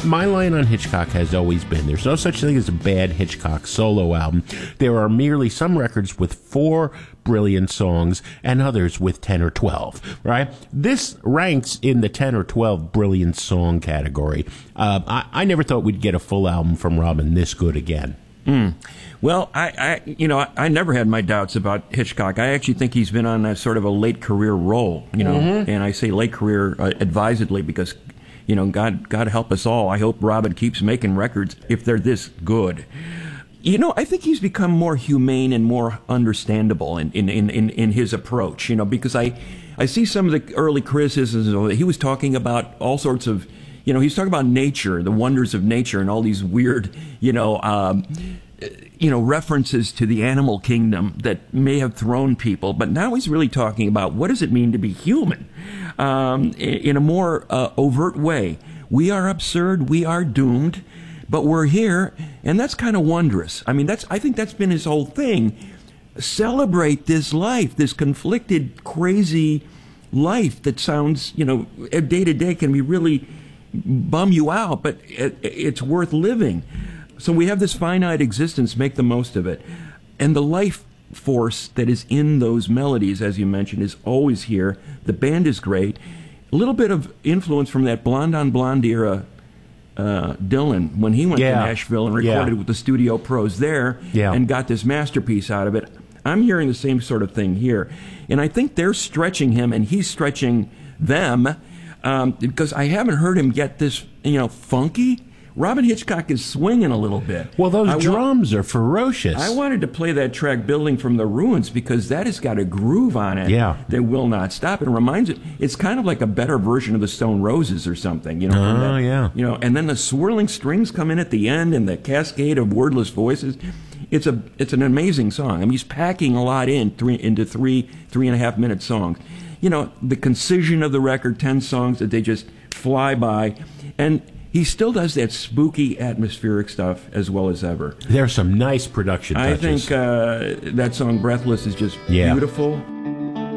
my line on Hitchcock has always been there's no such thing as a bad Hitchcock solo album. There are merely some records with 4 brilliant songs and others with 10 or 12, right? This ranks in the 10 or 12 brilliant song category. I never thought we'd get a full album from Robin this good again. Well, I never had my doubts about Hitchcock. I actually think he's been on a sort of a late career roll, and I say late career advisedly because, God help us all. I hope Robin keeps making records if they're this good. I think he's become more humane and more understandable in his approach, because I see some of the early criticisms. He was talking about all sorts of, he's talking about nature, the wonders of nature, and all these weird, references to the animal kingdom that may have thrown people. But now he's really talking about what does it mean to be human in a more overt way. We are absurd. We are doomed. But we're here, and that's kind of wondrous. I mean, I think that's been his whole thing. Celebrate this life, this conflicted, crazy life that sounds, day to day can be really bum you out, but it's worth living. So we have this finite existence, make the most of it. And the life force that is in those melodies, as you mentioned, is always here. The band is great. A little bit of influence from that Blonde on Blonde era Dylan, when he went to Nashville and recorded with the studio pros there and got this masterpiece out of it. I'm hearing the same sort of thing here. And I think they're stretching him and he's stretching them because I haven't heard him get this, funky. Robin Hitchcock is swinging a little bit. Well, those drums are ferocious. I wanted to play that track Building from the Ruins because that has got a groove on it that will not stop. It reminds it's kind of like a better version of the Stone Roses or something, and then the swirling strings come in at the end and the cascade of wordless voices. It's an amazing song. I mean, he's packing a lot into 3.5 minute songs. The concision of the record, 10 songs that they just fly by, and he still does that spooky, atmospheric stuff as well as ever. There's some nice production touches. I think that song, Breathless, is just beautiful.